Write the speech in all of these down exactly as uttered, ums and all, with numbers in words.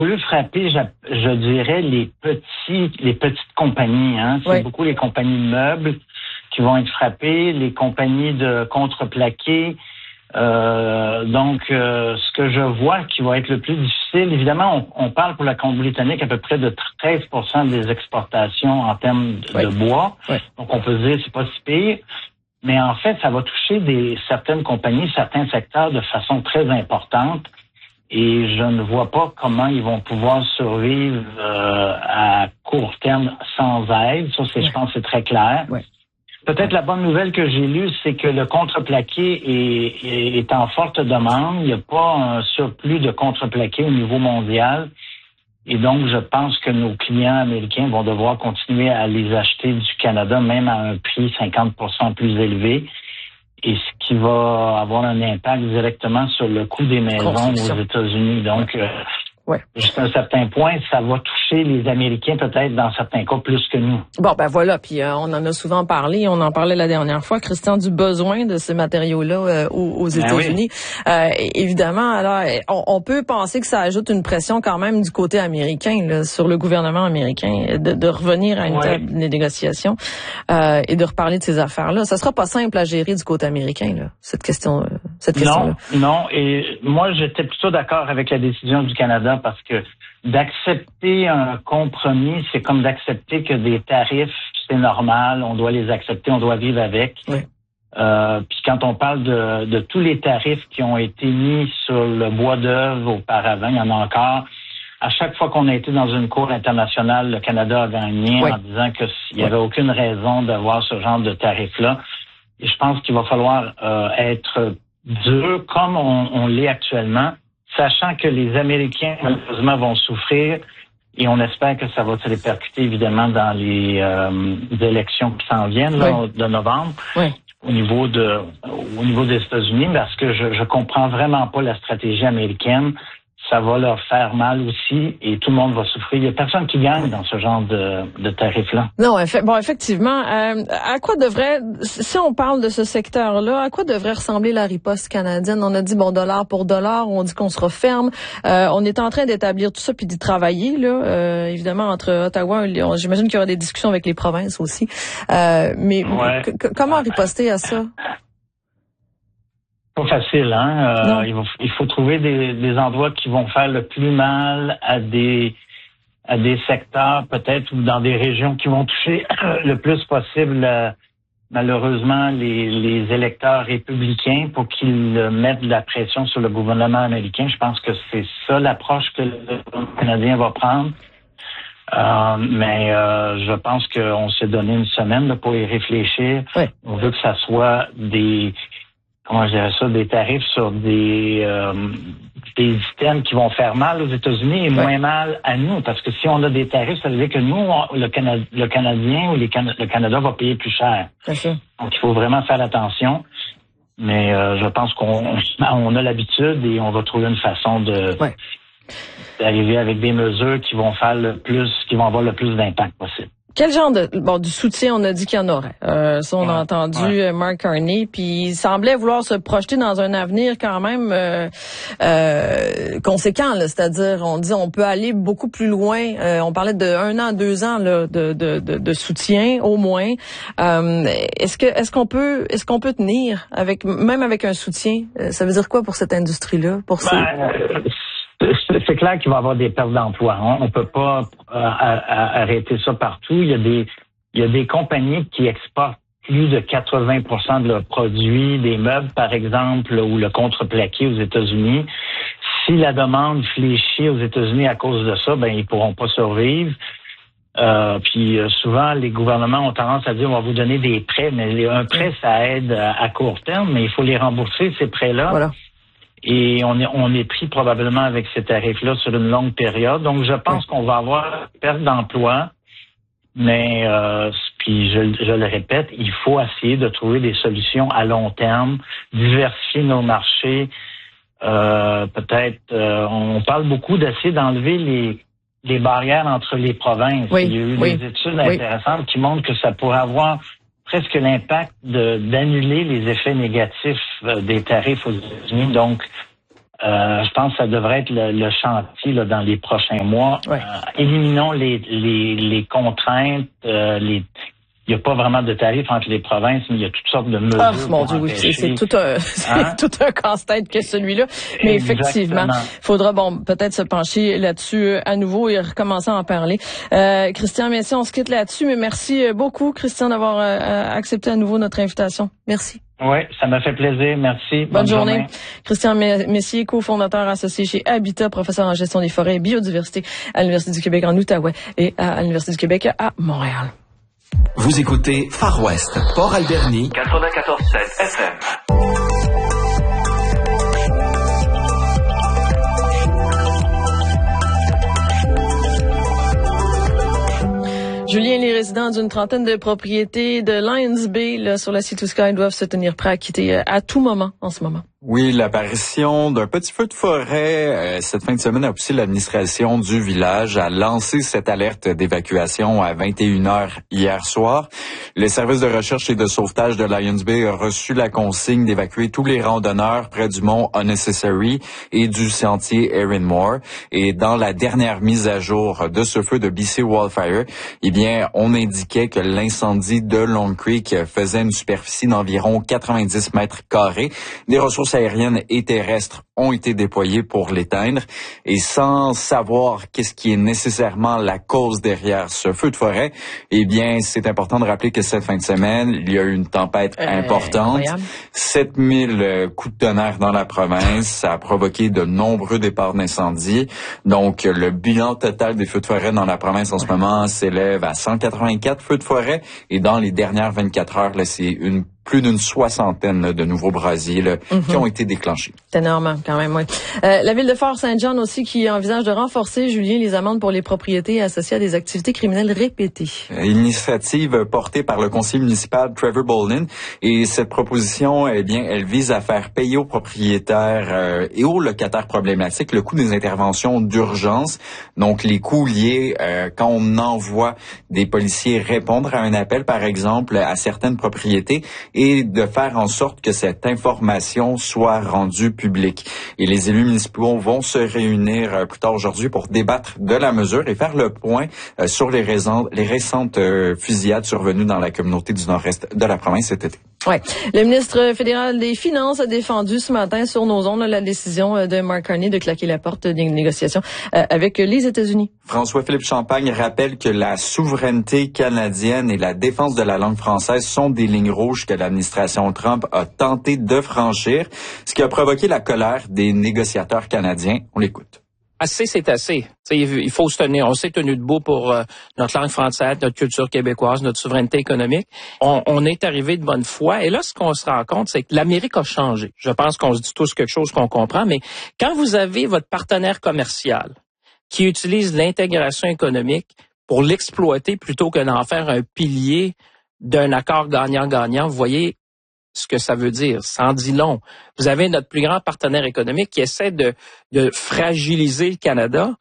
voulu frapper, je, je dirais, les petits, les petites compagnies. Hein. C'est oui. beaucoup les compagnies de meubles qui vont être frappées, les compagnies de contreplaqué. Euh, donc, euh, ce que je vois qui va être le plus difficile, évidemment, on, on parle pour la Colombie-Britannique à peu près de treize pour cent des exportations en termes de, oui. de bois. Oui. Donc, on peut se dire c'est pas si pire. Mais en fait, ça va toucher des certaines compagnies, certains secteurs de façon très importante. Et je ne vois pas comment ils vont pouvoir survivre euh, à court terme sans aide. Ça, c'est, ouais. je pense, c'est très clair. Ouais. Peut-être la bonne nouvelle que j'ai lue, c'est que le contreplaqué est, est, est en forte demande. Il n'y a pas un surplus de contreplaqué au niveau mondial. Et donc, je pense que nos clients américains vont devoir continuer à les acheter du Canada, même à un prix cinquante pour cent plus élevé. Et ce qui va avoir un impact directement sur le coût des maisons aux États-Unis. Donc, euh, ouais. jusqu'à un certain point, ça va toucher les Américains peut-être dans certains cas plus que nous. Bon, ben voilà, puis euh, on en a souvent parlé, on en parlait la dernière fois, Christian, du besoin de ces matériaux-là euh, aux, aux États-Unis. Ben oui. euh, évidemment, alors, on, on peut penser que ça ajoute une pression quand même du côté américain, là, sur le gouvernement américain, de, de revenir à une ouais. table de négociation euh, et de reparler de ces affaires-là. Ça sera pas simple à gérer du côté américain, là, cette question, euh, cette question-là. Non, non, et moi, j'étais plutôt d'accord avec la décision du Canada parce que d'accepter un compromis, c'est comme d'accepter que des tarifs, c'est normal, on doit les accepter, on doit vivre avec. Oui. Euh, puis quand on parle de, de tous les tarifs qui ont été mis sur le bois d'œuvre auparavant, il y en a encore. À chaque fois qu'on a été dans une cour internationale, le Canada a gagné oui. en disant qu'il n'y avait oui. aucune raison d'avoir ce genre de tarifs-là. Et je pense qu'il va falloir euh, être dur comme on, on l'est actuellement, sachant que les Américains, malheureusement, vont souffrir et on espère que ça va se répercuter, évidemment, dans les euh, élections qui s'en viennent là, oui. de novembre oui. au niveau de au niveau des États-Unis, parce que je, je comprends vraiment pas la stratégie américaine. Ça va leur faire mal aussi et tout le monde va souffrir. Il n'y a personne qui gagne dans ce genre de, de tarifs-là. Non, effe- bon, effectivement. Euh, à quoi devrait, si on parle de ce secteur-là, à quoi devrait ressembler la riposte canadienne? On a dit, bon, dollar pour dollar, on dit qu'on se referme. Euh, on est en train d'établir tout ça puis d'y travailler, là. Euh, évidemment, entre Ottawa et Lyon. J'imagine qu'il y aura des discussions avec les provinces aussi. Euh, mais ouais. c- comment riposter à ça? Pas facile, hein. Euh, il, faut, il faut trouver des, des endroits qui vont faire le plus mal à des à des secteurs peut-être ou dans des régions qui vont toucher le plus possible euh, malheureusement les, les électeurs républicains pour qu'ils euh, mettent de la pression sur le gouvernement américain. Je pense que c'est ça l'approche que le gouvernement canadien va prendre. Euh, mais euh, je pense qu'on s'est donné une semaine là, pour y réfléchir. Oui. On veut que ça soit des comment je dirais ça, des tarifs sur des euh, des items qui vont faire mal aux États-Unis et ouais. moins mal à nous. Parce que si on a des tarifs, ça veut dire que nous, on, le, Cana- le Canadien ou les Can- le Canada va payer plus cher. Okay. Donc, il faut vraiment faire attention. Mais euh, je pense qu'on on a l'habitude et on va trouver une façon de ouais. d'arriver avec des mesures qui vont faire le plus, qui vont avoir le plus d'impact possible. Quel genre de bon du soutien on a dit qu'il y en aurait? Euh, ça, on ouais, a entendu ouais. Mark Carney, puis il semblait vouloir se projeter dans un avenir quand même euh, euh, conséquent, là, c'est-à-dire on dit on peut aller beaucoup plus loin. Euh, on parlait de un an, deux ans là, de, de, de, de soutien au moins. Euh, est-ce que est-ce qu'on peut est-ce qu'on peut tenir avec même avec un soutien? Ça veut dire quoi pour cette industrie-là? Pour ces... ben, c'est clair qu'il va y avoir des pertes d'emploi. Hein. On peut pas euh, à, à arrêter ça partout. Il y a des il y a des compagnies qui exportent plus de quatre-vingts pour cent de leurs produits, des meubles par exemple, ou le contreplaqué aux États-Unis. Si la demande fléchit aux États-Unis à cause de ça, ben ils pourront pas survivre. Euh, puis euh, souvent les gouvernements ont tendance à dire on va vous donner des prêts, mais les, un prêt ça aide à, à court terme, mais il faut les rembourser ces prêts-là. Voilà. Et on est, on est pris probablement avec ces tarifs-là sur une longue période. Donc, je pense qu'on va avoir perte d'emploi. Mais, euh, puis je, je le répète, il faut essayer de trouver des solutions à long terme, diversifier nos marchés. Euh, peut-être, euh, on parle beaucoup d'essayer d'enlever les, les barrières entre les provinces. Oui, il y a eu oui, des études oui. intéressantes qui montrent que ça pourrait avoir presque l'impact de, d'annuler les effets négatifs euh, des tarifs aux États-Unis. Donc, Euh, je pense que ça devrait être le, le chantier là, dans les prochains mois. Ouais. Euh, éliminons les, les, les contraintes, euh, les il n'y a pas vraiment de tarifs entre les provinces, mais il y a toutes sortes de mesures. Ah, mon Dieu, oui, c'est, c'est tout un, hein? c'est tout un casse-tête que celui-là. Mais effectivement, il faudra, bon, peut-être se pencher là-dessus à nouveau et recommencer à en parler. Euh, Christian Messier, on se quitte là-dessus, mais merci beaucoup, Christian, d'avoir euh, accepté à nouveau notre invitation. Merci. Oui, ça m'a fait plaisir. Merci. Bonne, Bonne journée. journée. Christian Messier, cofondateur associé chez Habitat, professeur en gestion des forêts et biodiversité à l'Université du Québec en Outaouais et à l'Université du Québec à Montréal. Vous écoutez Far West, Port Alberni, quatre-vingt-quatorze sept F M. Julien, les résidents d'une trentaine de propriétés de Lions Bay là, sur la Sea to Sky doivent se tenir prêts à quitter à tout moment en ce moment. Oui, l'apparition d'un petit feu de forêt euh, cette fin de semaine a poussé l'administration du village à lancer cette alerte d'évacuation à vingt et une heures hier soir. Le service de recherche et de sauvetage de Lions Bay a reçu la consigne d'évacuer tous les randonneurs près du mont Unnecessary et du sentier Erin Moore. Et dans la dernière mise à jour de ce feu de B C Wildfire, eh bien, on indiquait que l'incendie de Long Creek faisait une superficie d'environ quatre-vingt-dix mètres carrés. Des ressources aériennes et terrestres ont été déployées pour l'éteindre. Et sans savoir qu'est-ce qui est nécessairement la cause derrière ce feu de forêt, eh bien, c'est important de rappeler que cette fin de semaine, il y a eu une tempête euh, importante. Incroyable. sept mille coups de tonnerre dans la province. Ça a provoqué de nombreux départs d'incendie. Donc, le bilan total des feux de forêt dans la province en ce moment s'élève à cent quatre-vingt-quatre feux de forêt. Et dans les dernières vingt-quatre heures, là, c'est une plus d'une soixantaine là, de nouveaux brasiers là, mm-hmm. qui ont été déclenchés. C'est énorme, quand même, oui. Euh, la ville de Fort-Saint-John aussi qui envisage de renforcer, Julien, les amendes pour les propriétés associées à des activités criminelles répétées. Initiative portée par le conseiller municipal Trevor Bolin. Et cette proposition, eh bien, elle vise à faire payer aux propriétaires euh, et aux locataires problématiques le coût des interventions d'urgence. Donc, les coûts liés euh, quand on envoie des policiers répondre à un appel, par exemple, à certaines propriétés, et de faire en sorte que cette information soit rendue publique. Et les élus municipaux vont se réunir euh, plus tard aujourd'hui pour débattre de la mesure et faire le point euh, sur les, raisons, les récentes euh, fusillades survenues dans la communauté du nord-est de la province cet été. Ouais. Le ministre fédéral des Finances a défendu ce matin sur nos ondes la décision de Mark Carney de claquer la porte des négociations euh, avec les États-Unis. François-Philippe Champagne rappelle que la souveraineté canadienne et la défense de la langue française sont des lignes rouges que l'administration Trump a tenté de franchir, ce qui a provoqué la colère des négociateurs canadiens. On l'écoute. Assez, c'est assez. T'sais, il faut se tenir. On s'est tenu debout pour euh, notre langue française, notre culture québécoise, notre souveraineté économique. On, on est arrivé de bonne foi. Et là, ce qu'on se rend compte, c'est que l'Amérique a changé. Je pense qu'on se dit tous quelque chose qu'on comprend, mais quand vous avez votre partenaire commercial qui utilise l'intégration économique pour l'exploiter plutôt que d'en faire un pilier d'un accord gagnant-gagnant, vous voyez ce que ça veut dire. Ça en dit long. Vous avez notre plus grand partenaire économique qui essaie de, de fragiliser le Canada.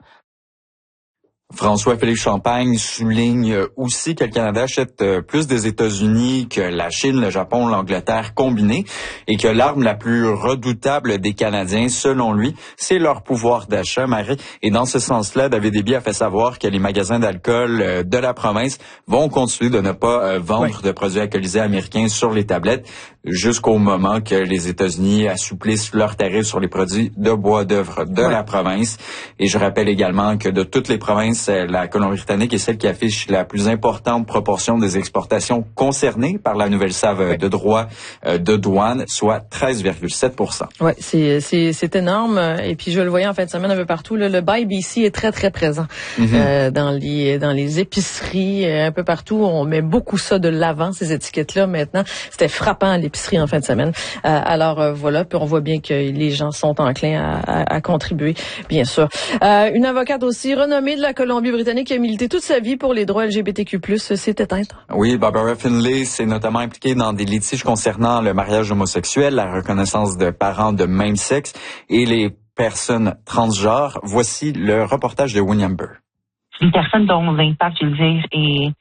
François-Philippe Champagne souligne aussi que le Canada achète plus des États-Unis que la Chine, le Japon, l'Angleterre combinés et que l'arme la plus redoutable des Canadiens, selon lui, c'est leur pouvoir d'achat, Marie. Et dans ce sens-là, David Eby a fait savoir que les magasins d'alcool de la province vont continuer de ne pas vendre oui. de produits alcoolisés américains sur les tablettes jusqu'au moment que les États-Unis assouplissent leurs tarifs sur les produits de bois d'œuvre de oui. la province. Et je rappelle également que de toutes les provinces, la Colombie-Britannique est celle qui affiche la plus importante proportion des exportations concernées par la nouvelle salve oui. de droit euh, de douane, soit treize virgule sept pour cent. Oui, c'est, c'est, c'est énorme. Et puis, je le voyais en fin de semaine un peu partout. Là, le Buy B C est très, très présent mm-hmm. euh, dans les dans les épiceries, un peu partout. On met beaucoup ça de l'avant, ces étiquettes-là, maintenant. C'était frappant à l'épicerie en fin de semaine. Euh, alors, euh, voilà. Puis, on voit bien que les gens sont enclins à, à, à contribuer, bien sûr. Euh, une avocate aussi renommée de la Colombie Colombie-Britannique qui a milité toute sa vie pour les droits L G B T Q plus, s'est éteinte. Oui, Barbara Finlay s'est notamment impliquée dans des litiges concernant le mariage homosexuel, la reconnaissance de parents de même sexe et les personnes transgenres. Voici le reportage de William Burr. Une personne dont l'impact, je veux dire, est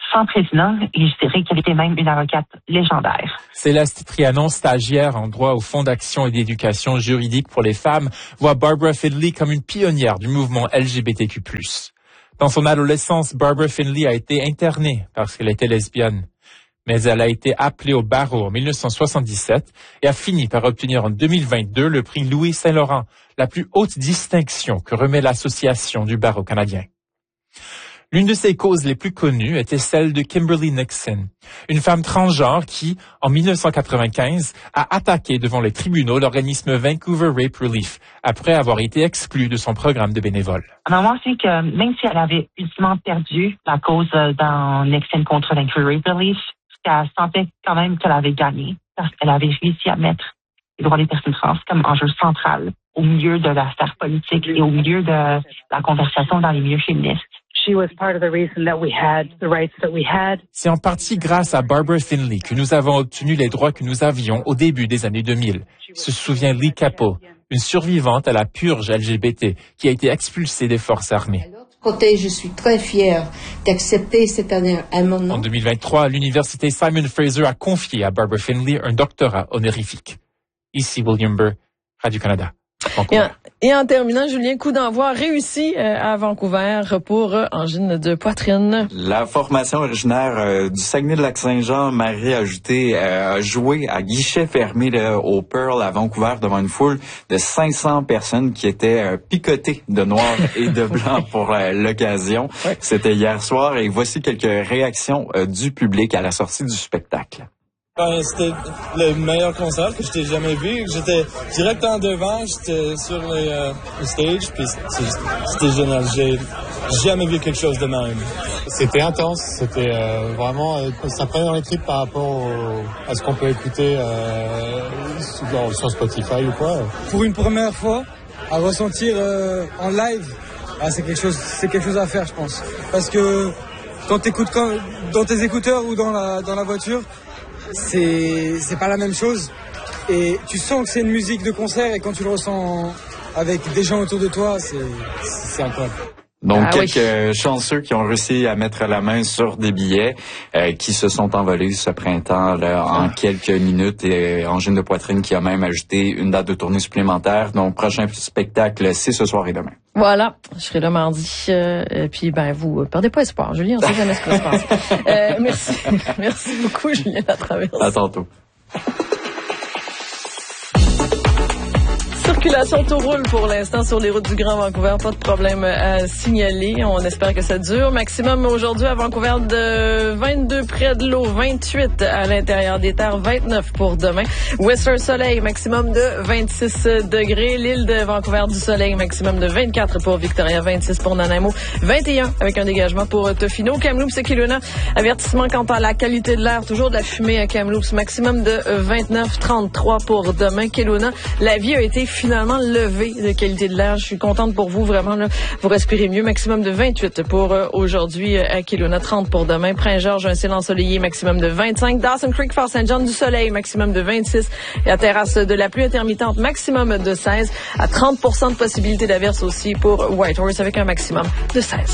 sans président et je dirais qu'elle était même une avocate légendaire. Céleste Trianon, stagiaire en droit au Fonds d'action et d'éducation juridique pour les femmes, voit Barbara Findley comme une pionnière du mouvement L G B T Q plus. Dans son adolescence, Barbara Findley a été internée parce qu'elle était lesbienne. Mais elle a été appelée au barreau en dix-neuf cent soixante-dix-sept et a fini par obtenir en deux mille vingt-deux le prix Louis Saint-Laurent, la plus haute distinction que remet l'Association du barreau canadien. L'une de ses causes les plus connues était celle de Kimberly Nixon, une femme transgenre qui, en dix-neuf cent quatre-vingt-quinze, a attaqué devant les tribunaux l'organisme Vancouver Rape Relief après avoir été exclue de son programme de bénévoles. À un moment, c'est que même si elle avait ultimement perdu la cause dans Nixon contre Vancouver Rape Relief, elle sentait quand même qu'elle avait gagné parce qu'elle avait réussi à mettre les droits des personnes trans comme enjeu central au milieu de la sphère politique et au milieu de la conversation dans les milieux féministes. C'est en partie grâce à Barbara Findley que nous avons obtenu les droits que nous avions au début des années deux mille, se souvient Lee Capo, une survivante à la purge L G B T qui a été expulsée des forces armées. Côté, je suis très fière d'accepter cet amendement. En deux mille vingt-trois, l'université Simon Fraser a confié à Barbara Findley un doctorat honorifique. Ici William Burr, Radio-Canada. Et en, et en terminant, Julien, coup d'envoi réussi euh, à Vancouver pour euh, angine de poitrine. La formation originaire euh, du Saguenay-de-Lac-Saint-Jean, Marie Ajouté, euh, a joué à guichet fermé là, au Pearl à Vancouver devant une foule de cinq cents personnes qui étaient euh, picotées de noir et de blanc pour euh, l'occasion. Ouais. C'était hier soir et voici quelques réactions euh, du public à la sortie du spectacle. Ben, c'était le meilleur concert que j'étais jamais vu. J'étais direct en devant, j'étais sur les, euh, le stage, puis c'était génial. J'ai jamais vu quelque chose de même. C'était intense, c'était euh, vraiment, euh, ça prenait dans les tripes par rapport au, à ce qu'on peut écouter euh, sur, sur Spotify ou quoi. Pour une première fois, à ressentir euh, en live, ah, c'est quelque chose, c'est quelque chose à faire, je pense. Parce que quand t'écoutes quand, dans tes écouteurs ou dans la dans la voiture, c'est c'est pas la même chose et tu sens que c'est une musique de concert et quand tu le ressens avec des gens autour de toi, c'est c'est incroyable. Donc, ah, quelques oui. chanceux qui ont réussi à mettre la main sur des billets euh, qui se sont envolés ce printemps là, en quelques minutes. Et Angine de poitrine qui a même ajouté une date de tournée supplémentaire. Donc, prochain spectacle, c'est ce soir et demain. Voilà, je serai là mardi. Euh, et puis, ben, vous, euh, perdez pas espoir. Julien, on sait jamais ce qui va se passer. Euh, merci. Merci beaucoup, Julien Latraverse. À tantôt. Circulation tout roule pour l'instant sur les routes du Grand Vancouver. Pas de problème à signaler. On espère que ça dure. Maximum aujourd'hui à Vancouver de vingt-deux près de l'eau, vingt-huit à l'intérieur des terres, vingt-neuf pour demain. Whistler Soleil, maximum de vingt-six degrés. L'île de Vancouver du Soleil, maximum de vingt-quatre pour Victoria, vingt-six pour Nanaimo, vingt et un avec un dégagement pour Tofino. Kamloops et Kelowna, avertissement quant à la qualité de l'air, toujours de la fumée à Kamloops, maximum de vingt-neuf, trente-trois pour demain. Kelowna, la vie a été finalement levé de qualité de l'air. Je suis contente pour vous, vraiment, là. Vous respirez mieux. Maximum de vingt-huit pour euh, aujourd'hui euh, à Kelowna, trente pour demain. Prince-Georges, un ciel ensoleillé, maximum de vingt-cinq. Dawson Creek, Fort Saint-John, du soleil, maximum de vingt-six. Et à Terrasse de la pluie intermittente, maximum de seize. À trente pour cent de possibilité d'averse aussi pour Whitehorse avec un maximum de seize.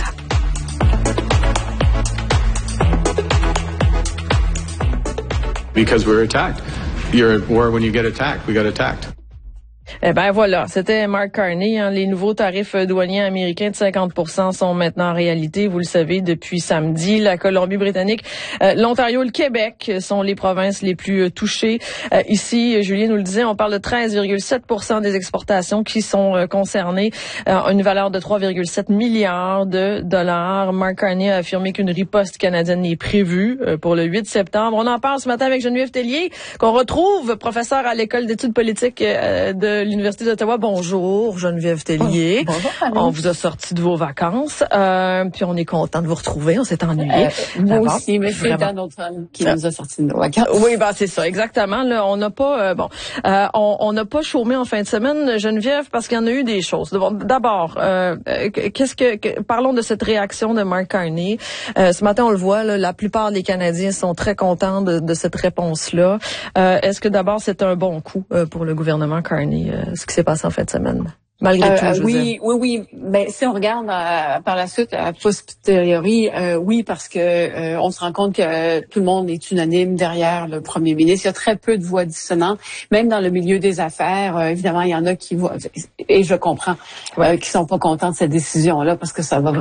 Because we were attacked. You're at war when you get attacked. We got attacked. Eh ben voilà, c'était Mark Carney. Hein. Les nouveaux tarifs douaniers américains de cinquante pour cent sont maintenant en réalité, vous le savez, depuis samedi. La Colombie-Britannique, euh, l'Ontario et le Québec sont les provinces les plus euh, touchées. Euh, ici, Julien nous le disait, on parle de treize virgule sept pour cent des exportations qui sont euh, concernées, euh, une valeur de trois virgule sept milliards de dollars. Mark Carney a affirmé qu'une riposte canadienne est prévue euh, pour le huit septembre. On en parle ce matin avec Geneviève Tellier, qu'on retrouve, professeur à l'École d'études politiques euh, de l'Université d'Ottawa. Bonjour, Geneviève Tellier. Oh, bonjour, on vous a sorti de vos vacances, euh, puis on est content de vous retrouver. On s'est ennuyé. Euh, moi aussi, mais c'est un autre homme qui nous a sorti de nos vacances. Oui, ben c'est ça, exactement. Là, on n'a pas, euh, bon, euh, on n'a pas chômé en fin de semaine, Geneviève, parce qu'il y en a eu des choses. D'abord, euh, qu'est-ce que, que, parlons de cette réaction de Mark Carney. Euh, ce matin, on le voit, là, la plupart des Canadiens sont très contents de, de cette réponse-là. Euh, est-ce que d'abord c'est un bon coup euh, pour le gouvernement Carney? Ce qui s'est passé en fin de semaine. Malgré euh, tout, je veux oui, dire. oui, oui. Ben, si on regarde euh, par la suite, à posteriori, euh, oui, parce que euh, on se rend compte que tout le monde est unanime derrière le premier ministre. Il y a très peu de voix dissonantes, même dans le milieu des affaires. Euh, évidemment, il y en a qui voient, et je comprends, ouais. euh, qui sont pas contents de cette décision-là parce que ça va vraiment